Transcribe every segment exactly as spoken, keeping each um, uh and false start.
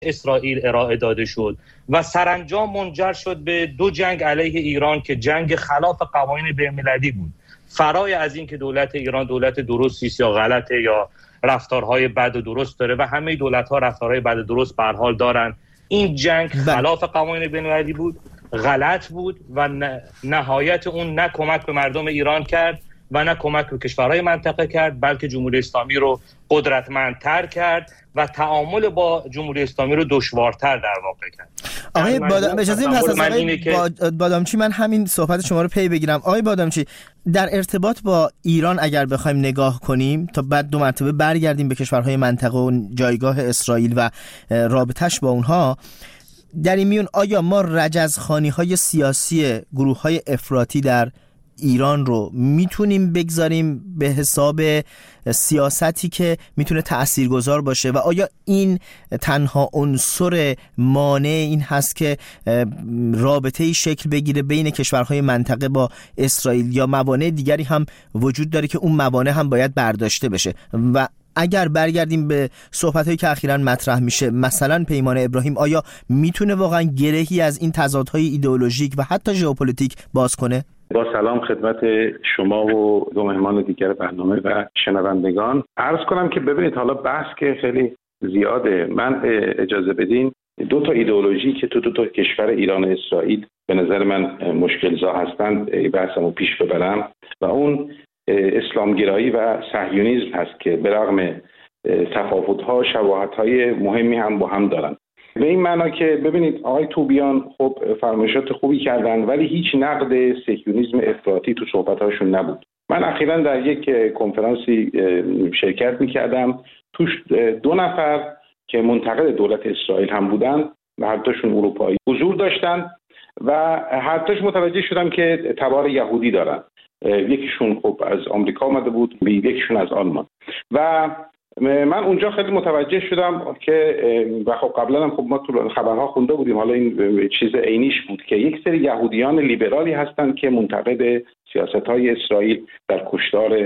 اسرائیل ارائه داده شد و سرانجام منجر شد به دو جنگ علیه ایران که جنگ خلاف قوانین بین‌المللی بود. فرای از این که دولت ایران دولت درستی است یا غلطه یا رفتارهای بد و درست داره و همه دولت‌ها رفتارهای بد و درست به هر حال دارن، این جنگ خلاف قوانین بین‌المللی بود، غلط بود و نهایت اون نه کمک به مردم ایران کرد و نه کمک به کشورهای منطقه کرد، بلکه جمهوری اسلامی رو قدرتمندتر کرد و تعامل با جمهوری اسلامی رو دشوارتر در واقع کرد. آقای بادام اجازه پس از آقای بادامچی من همین صحبت شما رو پی بگیرم. آقای بادامچی، در ارتباط با ایران اگر بخوایم نگاه کنیم تا بعد دو مرتبه برگردیم به کشورهای منطقه و جایگاه اسرائیل و رابطش با اونها، در این میون آیا ما رجزخوانی‌های سیاسی گروه‌های افراطی در ایران رو میتونیم بگذاریم به حساب سیاستی که میتونه تأثیرگذار باشه و آیا این تنها عنصر مانع این هست که رابطه‌ای شکل بگیره بین کشورهای منطقه با اسرائیل یا موانع دیگری هم وجود داره که اون موانع هم باید برداشته بشه؟ و اگر برگردیم به صحبت‌هایی که اخیراً مطرح میشه، مثلا پیمان ابراهیم، آیا میتونه واقعاً گرهی از این تضادهای ایدئولوژیک و حتی ژئوپلیتیک باز کنه؟ با سلام خدمت شما و دو مهمان دیگر برنامه و شنوندگان. عرض کنم که ببینید، حالا بحث که خیلی زیاده، من اجازه بدین دو تا ایدئولوژی که تو دو تا کشور ایران و اسرائیل به نظر من مشکل‌زا هستند بحثمو پیش ببرم و اون اسلامگرایی و صهیونیسم هست که به رغم تفاوت‌ها شباهت‌های مهمی هم با هم دارن. به این معنا که ببینید آقای توبیان خب فرمایشات خوبی کردن ولی هیچ نقد صهیونیسم افراطی تو صحبت‌هاشون نبود. من اخیراً در یک کنفرانسی شرکت می‌کردم، توش دو نفر که منتقد دولت اسرائیل هم بودن و هر دوشون اروپایی حضور داشتن و هر دوش متوجه شدم که تبار یهودی دارن. یکیشون خب از آمریکا آمده بود، یکیشون از آلمان. و من اونجا خیلی متوجه شدم که و خب قبلا هم خب ما تو خبرها خونده بودیم، حالا این چیز عینیش بود که یک سری یهودیان لیبرالی هستن که منتقد سیاست‌های اسرائیل در کشتار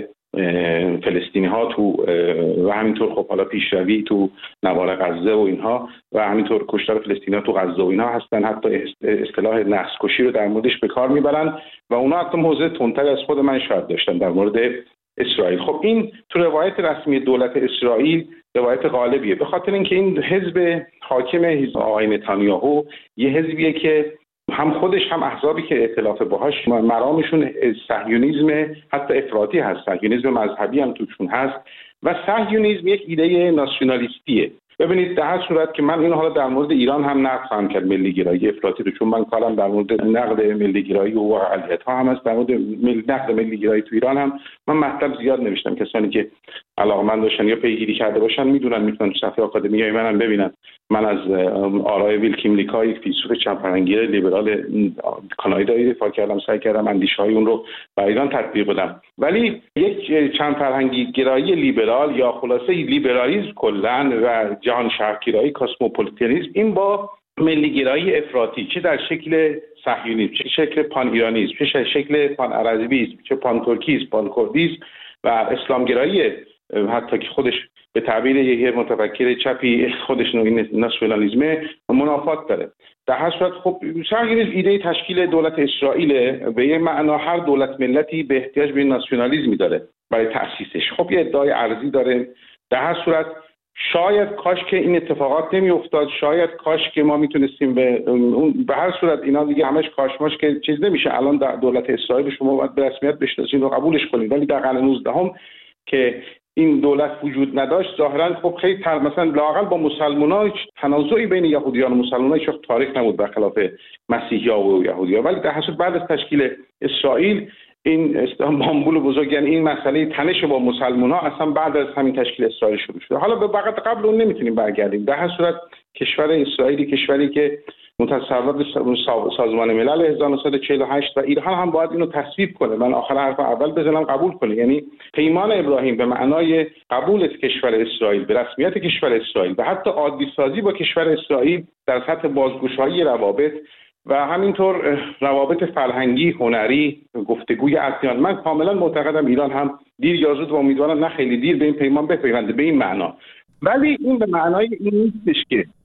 فلسطینی ها تو و همینطور خب حالا پیشروی تو نوار غزه و اینها و همینطور کشتار فلسطینی ها تو غزه و اینها هستن، حتی اصطلاح نسل کشی رو در موردش به کار میبرن و اونا حتی موضع تندتر از خود من شاید داشتن در مورد اسرائیل. خب این تو روایت رسمی دولت اسرائیل روایت غالبیه، به خاطر اینکه این حزب حاکم حزب آقای نتانیاهو یه حزبیه که هم خودش هم احزابی که ائتلاف باهاش مرامشون صهیونیسم حتی افراطی هست، صهیونیسم مذهبی هم توشون هست و صهیونیسم یک ایده ناسیونالیستیه. ببینید در هر صورت که من اینو حالا در مورد ایران هم نقد خواهم کرد، ملی‌گرایی افراطی رو، چون من کارم در مورد نقد ملی‌گرایی و اقلیت‌ها هم هست، در مورد نقد ملی‌گرایی تو ایران هم من مطلب زیاد نوشتم. کسانی که علاقه‌مند باشن یا پیگیری کرده باشن میدونن، میتونن تو صفحه آکادمیای منم ببینن. من از آرای ویلکیم لیکای فیلسوف چپ فرهنگی لیبرال کانادایی دفاع کردم، سعی کردم اندیشه‌های اون رو برای ایران تطبیق بدم. ولی یک چند فرهنگی گرایی لیبرال یا خلاصه لیبرالیسم کلاً و جهان شهرگرایی کاسموپولیتانیسم، این با ملی‌گرایی افراطی چه در شکل صهیونیسم، چه شکل پان ایرانیسم، چه شکل پان عربیسم، چه پان ترکیسم، پان کردیسم و اسلامگرایی حتی که خودش به تعبیر یک متفکر چپی خودش این ناسیونالیسم منافات داره. در هر صورت خب صهیونیسم ایده تشکیل دولت اسرائیل به یه معنا هر دولت ملتی به احتیاج به ناسیونالیسمی داره برای تأسیسش. خب یه ادعای ارزی داره. در هر صورت شاید کاش که این اتفاقات نمی افتاد، شاید کاش که ما میتونستیم به به هر صورت اینا دیگه همش کاش ماش که چیز نمیشه. الان در دولت اسرائیل شما باید به رسمیت بشناسید و قبولش کنید، ولی در قرن نوزدهم که این دولت وجود نداشت ظاهرا خب خیلی تر مثلا لااقل با مسلمان‌ها تنازعی بین یهودیان و مسلمان‌ها هیچ وقت تاریخ نبود برخلاف مسیحی‌ها و یهودی‌ها. ولی در حسب بعد از تشکیل اسرائیل این استانبول بزرگ، یعنی این مسئله تنش با مسلمان‌ها اصلا بعد از همین تشکیل اسرائیل شروع شد. حالا به وقت قبل اون نمیتونیم برگردیم. در هر صورت کشور اسرائیلی کشوری که متصوب سازمان ملل هزار و نهصد و چهل و هشت و ایران هم باید اینو تصویب کنه. من آخر حرف اول بزنم قبول کنه، یعنی پیمان ابراهیم به معنای قبول کشور اسرائیل به رسمیت کشور اسرائیل و حتی عادی سازی با کشور اسرائیل در سطح بازگشایی روابط و همینطور روابط فرهنگی، هنری، گفتگوی ادیان. من کاملا معتقدم ایران هم دیر یا زود و امیدوارم نه خیلی دیر به این پیمان بپیونده به این معنا. ولی این به معنای این نیستش که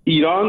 ایران